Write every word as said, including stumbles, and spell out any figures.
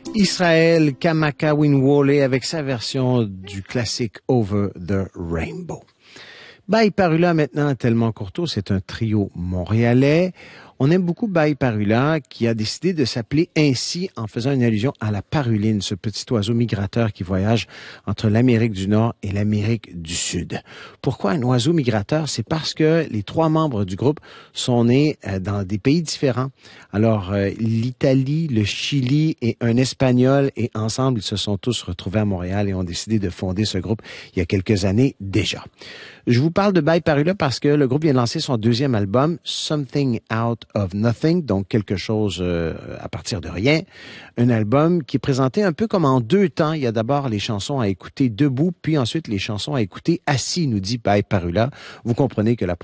Israël Kamakawiwo'ole avec sa version du classique Over the Rainbow. Baï Parula maintenant, tellement Courteau, c'est un trio montréalais. On aime beaucoup Baï Parula qui a décidé de s'appeler ainsi en faisant une allusion à la paruline, ce petit oiseau migrateur qui voyage entre l'Amérique du Nord et l'Amérique du Sud. Pourquoi un oiseau migrateur? C'est parce que les trois membres du groupe sont nés dans des pays différents. Alors, l'Italie, le Chili et un Espagnol, et ensemble, ils se sont tous retrouvés à Montréal et ont décidé de fonder ce groupe il y a quelques années déjà. Je vous parle de Baï Parula parce que le groupe vient de lancer son deuxième album, Something Out of Nothing, donc quelque chose euh, à partir de rien. Un album qui est présenté un peu comme en deux temps. Il y a d'abord les chansons à écouter debout, puis ensuite les chansons à écouter assis, nous dit Baï Parula. Vous comprenez que la